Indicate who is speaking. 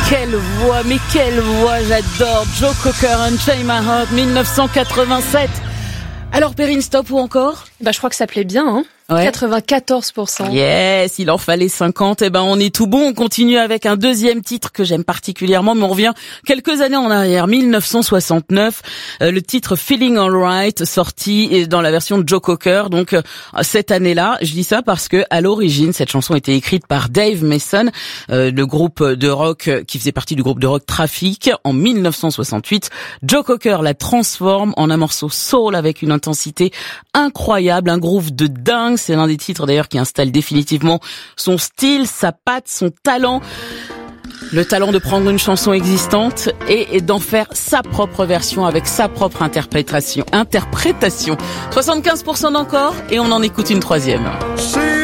Speaker 1: quelle voix, j'adore. Joe Cocker, Unchain My Heart, 1987. Alors Perrine, stop ou encore ?
Speaker 2: Je crois que ça plaît bien, hein. Ouais. 94%.
Speaker 1: Yes, il en fallait 50. On est tout bon. On continue avec un deuxième titre que j'aime particulièrement, mais on revient quelques années en arrière, 1969. Le titre Feeling Alright, sorti dans la version de Joe Cocker. Donc, cette année-là, je dis ça parce que, à l'origine, cette chanson était écrite par Dave Mason, le groupe de rock qui faisait partie du groupe de rock Traffic. En 1968, Joe Cocker la transforme en un morceau soul avec une intensité incroyable, un groove de dingue. C'est l'un des titres d'ailleurs qui installe définitivement son style, sa patte, son talent. Le talent de prendre une chanson existante et d'en faire sa propre version avec sa propre interprétation. 75% d'encore et on en écoute une troisième.